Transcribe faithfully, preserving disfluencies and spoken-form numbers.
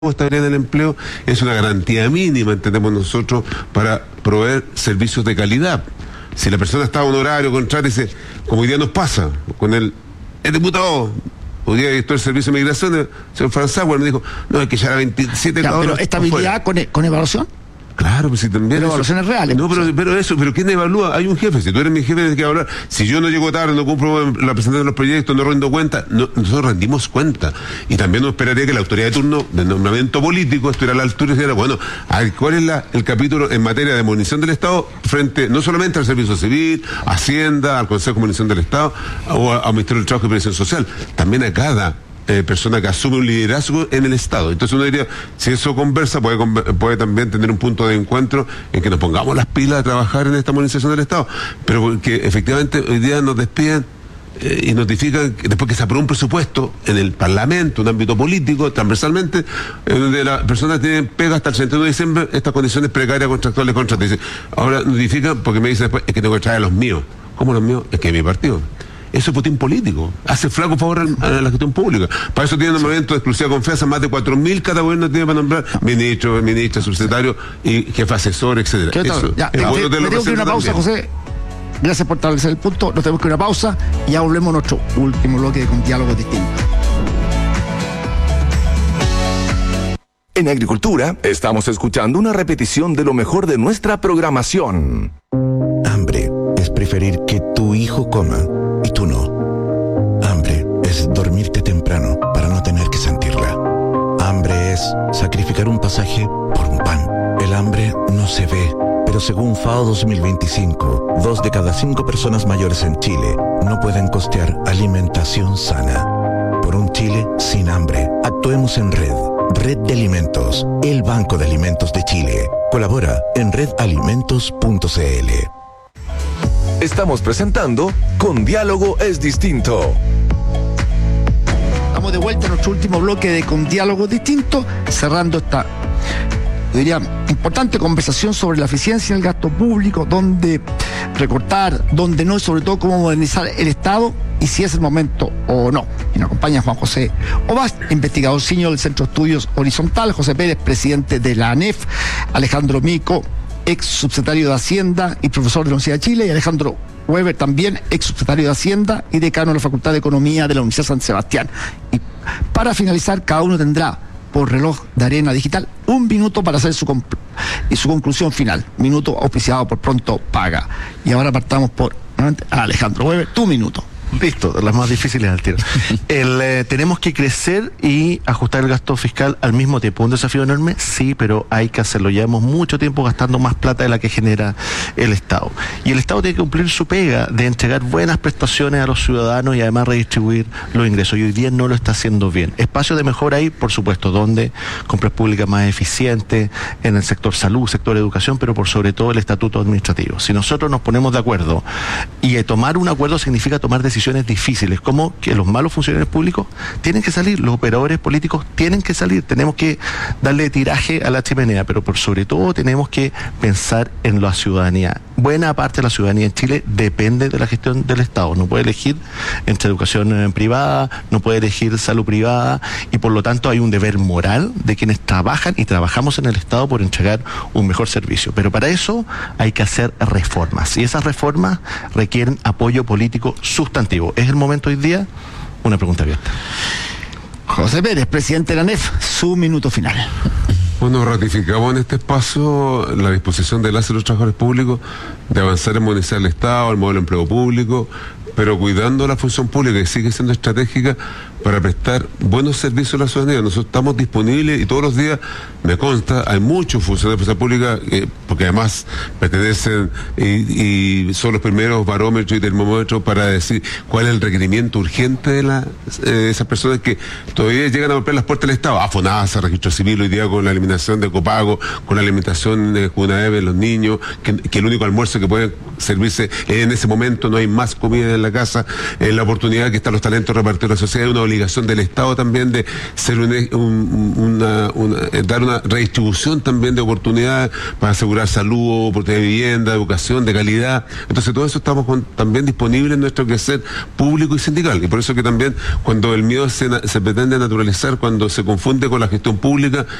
estabilidad del empleo es una garantía mínima, entendemos nosotros, para proveer servicios de calidad. Si la persona está a un horario contrario, dice, como hoy día nos pasa con el, el diputado, hoy día director del Servicio de Migración, el señor Franz Sauer, me dijo, no, hay que llegar a veintisiete claro, horas. Pero estabilidad con, con evaluación. Claro, pues si también. Pero evaluaciones reales. No, pero, pero eso, pero ¿quién evalúa? Hay un jefe. Si tú eres mi jefe, tienes que hablar. Si yo no llego tarde, no cumplo la presentación de los proyectos, no rindo cuenta, no, nosotros rendimos cuenta. Y también nos esperaría que la autoridad de turno de nombramiento político estuviera a la altura y dijera, bueno, a ver, ¿cuál es la, el capítulo en materia de munición del Estado frente no solamente al Servicio Civil, Hacienda, al Consejo de Munición del Estado o al Ministerio del Trabajo y Previsión Social? También a cada Eh, persona que asume un liderazgo en el Estado. Entonces uno diría, si eso conversa, puede, puede también tener un punto de encuentro en que nos pongamos las pilas a trabajar en esta modernización del Estado, pero que efectivamente hoy día nos despiden eh, y notifican que después que se aprobó un presupuesto en el Parlamento, un ámbito político, transversalmente, en donde las personas tienen pega hasta el treinta y uno de diciembre, estas condiciones precarias contractuales contratos. Dicen, ahora notifican porque me dicen después, es que tengo que traer a los míos. ¿Cómo los míos? Es que es mi partido. Eso es botín político. Hace flaco favor a la gestión pública. Para eso tienen un momento de exclusiva confianza, más de cuatro mil cada gobierno tiene para nombrar ministro, ministra, subsecretario y jefe asesor, etcétera. Eso ya, es te, bueno te, me tengo que ir a una pausa, también. José. Gracias por establecer el punto. Nos tenemos que ir a una pausa y ya volvemos a nuestro último bloque con diálogos distintos. En Agricultura estamos escuchando una repetición de lo mejor de nuestra programación. Hambre es preferir que tu hijo coma y tú no. Hambre es dormirte temprano para no tener que sentirla. Hambre es sacrificar un pasaje por un pan. El hambre no se ve, pero según FAO dos mil veinticinco, dos de cada cinco personas mayores en Chile no pueden costear alimentación sana. Por un Chile sin hambre, actuemos en red. Red de Alimentos, el Banco de Alimentos de Chile. Colabora en red alimentos punto c l. Estamos presentando Con Diálogo es Distinto. Estamos de vuelta a nuestro último bloque de Con Diálogo Distinto, cerrando esta, yo diría, importante conversación sobre la eficiencia del gasto público, dónde recortar, dónde no, y sobre todo cómo modernizar el Estado y si es el momento o no. Y nos acompaña Juan José Obast, investigador senior del Centro de Estudios Horizontal, José Pérez, presidente de la ANEF, Alejandro Mico, ex subsecretario de Hacienda y profesor de la Universidad de Chile, y Alejandro Weber, también ex subsecretario de Hacienda y decano de la Facultad de Economía de la Universidad de San Sebastián. Y para finalizar, cada uno tendrá por reloj de arena digital un minuto para hacer su, compl- y su conclusión final. Minuto auspiciado por Pronto Paga. Y ahora partamos por Alejandro Weber, tu minuto. Listo, las más difíciles al tiro. El, eh, tenemos que crecer y ajustar el gasto fiscal al mismo tiempo. ¿Un desafío enorme? Sí, pero hay que hacerlo. Llevamos mucho tiempo gastando más plata de la que genera el Estado. Y el Estado tiene que cumplir su pega de entregar buenas prestaciones a los ciudadanos y además redistribuir los ingresos. Y hoy día no lo está haciendo bien. Espacio de mejora hay, por supuesto, donde compras públicas más eficientes, en el sector salud, sector educación, pero por sobre todo el estatuto administrativo. Si nosotros nos ponemos de acuerdo, y eh, tomar un acuerdo significa tomar decisiones difíciles, como que los malos funcionarios públicos tienen que salir, los operadores políticos tienen que salir, tenemos que darle tiraje a la chimenea, pero por sobre todo tenemos que pensar en la ciudadanía. Buena parte de la ciudadanía en Chile depende de la gestión del Estado, no puede elegir entre educación privada, no puede elegir salud privada, y por lo tanto hay un deber moral de quienes trabajan y trabajamos en el Estado por entregar un mejor servicio, pero para eso hay que hacer reformas, y esas reformas requieren apoyo político sustantivo. ¿Es el momento hoy día? Una pregunta abierta. José Pérez, presidente de la ANEF, su minuto final. Bueno, ratificamos en este espacio la disposición de las y los trabajadores públicos de avanzar en modernizar el Estado, el modelo de empleo público, pero cuidando la función pública, que sigue siendo estratégica para prestar buenos servicios a la ciudadanía. Nosotros estamos disponibles y todos los días, me consta, hay muchos funcionarios de fuerza pública, eh, porque además pertenecen y, y son los primeros barómetros y termómetros para decir cuál es el requerimiento urgente de la, eh, esas personas que todavía llegan a golpear las puertas del Estado. A FONASA, Registro Civil, hoy día con la eliminación de copago, con la alimentación de CUNAEV en los niños, que, que el único almuerzo que puede servirse en ese momento, no hay más comida en la casa, eh, la oportunidad que están los talentos repartidos en la sociedad, una obligación del Estado también de ser un, un, una, una, dar una redistribución también de oportunidades para asegurar salud, oportunidad de vivienda, educación de calidad. Entonces todo eso estamos con, también disponibles en nuestro quehacer público y sindical. Y por eso que también cuando el miedo se, se pretende naturalizar, cuando se confunde con la gestión pública,